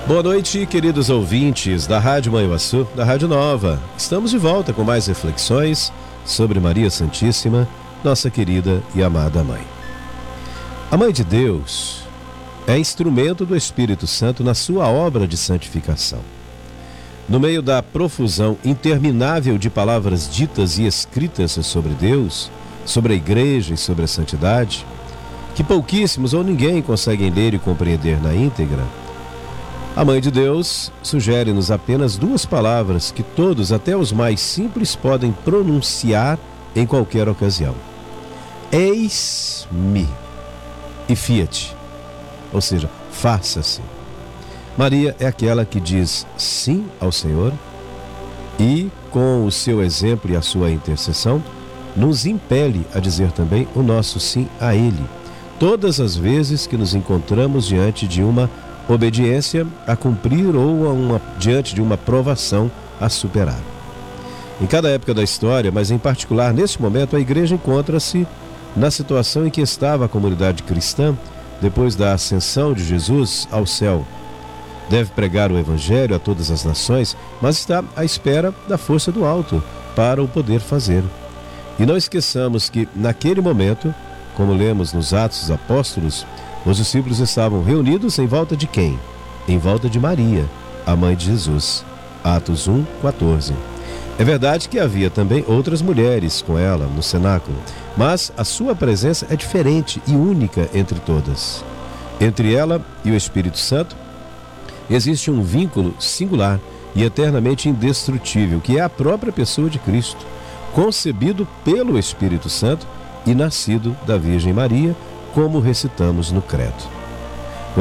Boa noite, queridos ouvintes da Rádio Manhuaçu, da Rádio Nova. Estamos de volta com mais reflexões sobre Maria Santíssima, nossa querida e amada Mãe. A Mãe de Deus é instrumento do Espírito Santo na sua obra de santificação. No meio da profusão interminável de palavras ditas e escritas sobre Deus, sobre a Igreja e sobre a santidade, que pouquíssimos ou ninguém conseguem ler e compreender na íntegra, a Mãe de Deus sugere-nos apenas duas palavras que todos, até os mais simples, podem pronunciar em qualquer ocasião: eis-me e fiat, ou seja, faça-se. Maria é aquela que diz sim ao Senhor e, com o seu exemplo e a sua intercessão, nos impele a dizer também o nosso sim a Ele, todas as vezes que nos encontramos diante de uma obediência a cumprir ou diante de uma provação a superar. Em cada época da história, mas em particular neste momento, a Igreja encontra-se na situação em que estava a comunidade cristã depois da ascensão de Jesus ao céu. Deve pregar o Evangelho a todas as nações, mas está à espera da força do alto para o poder fazer. E não esqueçamos que, naquele momento, como lemos nos Atos dos Apóstolos, os discípulos estavam reunidos em volta de quem? Em volta de Maria, a mãe de Jesus. Atos 1:14. É verdade que havia também outras mulheres com ela no cenáculo, mas a sua presença é diferente e única entre todas. Entre ela e o Espírito Santo existe um vínculo singular e eternamente indestrutível, que é a própria pessoa de Cristo, concebido pelo Espírito Santo e nascido da Virgem Maria, como recitamos no credo.